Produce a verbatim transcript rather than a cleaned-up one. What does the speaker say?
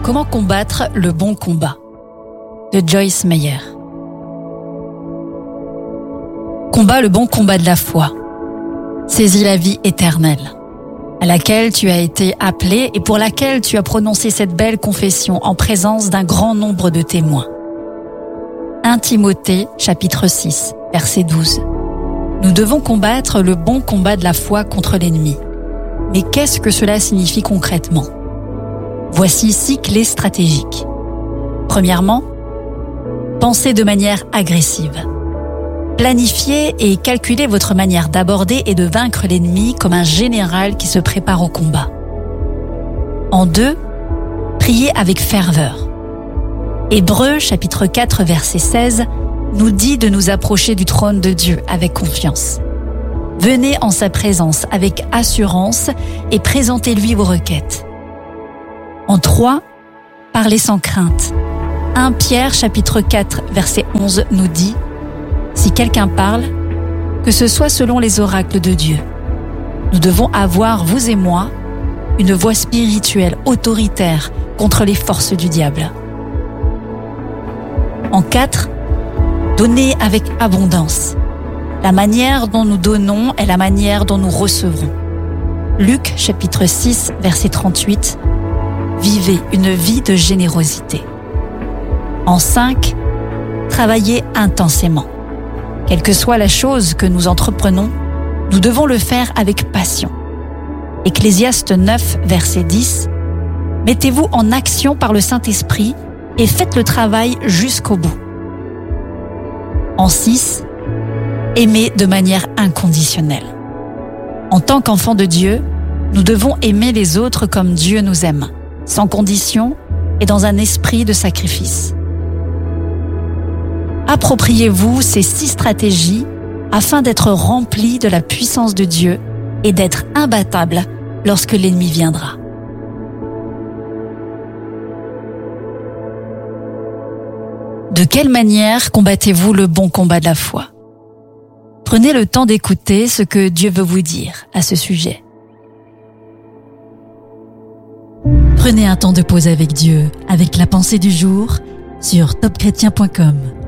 Comment combattre le bon combat de Joyce Meyer. Combat le bon combat de la foi. Saisis la vie éternelle, à laquelle tu as été appelé et pour laquelle tu as prononcé cette belle confession en présence d'un grand nombre de témoins. premier Timothée, chapitre six, verset douze. Nous devons combattre le bon combat de la foi contre l'ennemi. Mais qu'est-ce que cela signifie concrètement ? Voici six clés stratégiques. Premièrement, pensez de manière agressive. Planifiez et calculez votre manière d'aborder et de vaincre l'ennemi comme un général qui se prépare au combat. En deux, priez avec ferveur. Hébreux, chapitre quatre, verset seize, nous dit de nous approcher du trône de Dieu avec confiance. Venez en sa présence avec assurance et présentez-lui vos requêtes. En trois, parlez sans crainte. premier Pierre, chapitre quatre, verset onze, nous dit « Si quelqu'un parle, que ce soit selon les oracles de Dieu. Nous devons avoir, vous et moi, une voix spirituelle autoritaire contre les forces du diable. » En quatre, donnez avec abondance. La manière dont nous donnons est la manière dont nous recevrons. Luc, chapitre six, verset trente-huit, vivez une vie de générosité. En cinq, travaillez intensément. Quelle que soit la chose que nous entreprenons, nous devons le faire avec passion. Ecclésiaste neuf, verset dix, mettez-vous en action par le Saint-Esprit et faites le travail jusqu'au bout. En six, aimez de manière inconditionnelle. En tant qu'enfants de Dieu, nous devons aimer les autres comme Dieu nous aime, sans condition et dans un esprit de sacrifice. Appropriez-vous ces six stratégies afin d'être remplis de la puissance de Dieu et d'être imbattables lorsque l'ennemi viendra. De quelle manière combattez-vous le bon combat de la foi ? Prenez le temps d'écouter ce que Dieu veut vous dire à ce sujet. Prenez un temps de pause avec Dieu, avec la pensée du jour sur top chrétien point com.